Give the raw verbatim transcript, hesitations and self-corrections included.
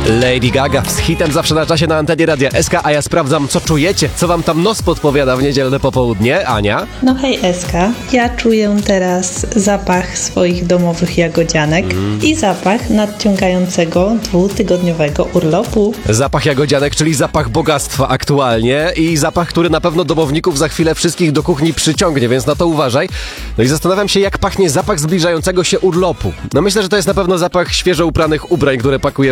Lady Gaga z hitem zawsze na czasie na antenie Radia S K, a ja sprawdzam, co czujecie, co wam tam nos podpowiada w niedzielne popołudnie. Ania? No hej Eska, ja czuję teraz zapach swoich domowych jagodzianek mm. i zapach nadciągającego dwutygodniowego urlopu. Zapach jagodzianek, czyli zapach bogactwa aktualnie i zapach, który na pewno domowników za chwilę wszystkich do kuchni przyciągnie, więc na to uważaj. No i zastanawiam się, jak pachnie zapach zbliżającego się urlopu. No myślę, że to jest na pewno zapach świeżo upranych ubrań, które pakujemy